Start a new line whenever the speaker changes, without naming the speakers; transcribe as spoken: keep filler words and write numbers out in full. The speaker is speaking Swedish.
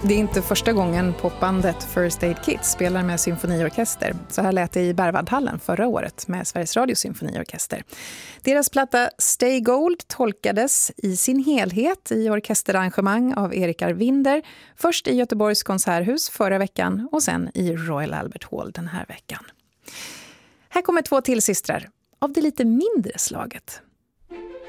Det är inte första gången popbandet First Aid Kit spelar med symfoniorkester. Så här lät det i Berwaldhallen förra året med Sveriges Radios symfoniorkester. Deras platta Stay Gold tolkades i sin helhet i orkesterarrangemang av Erik Arvinder. Först i Göteborgs konserthus förra veckan och sen i Royal Albert Hall den här veckan. Här kommer två till systrar av det lite mindre slaget.